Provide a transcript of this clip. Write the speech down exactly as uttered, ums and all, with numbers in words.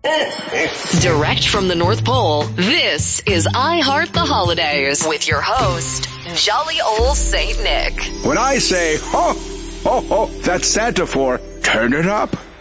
Direct from the North Pole, this is I Heart the Holidays with your host, Jolly Old Saint Nick. When I say, ho, ho, ho, that's Santa for turn it up.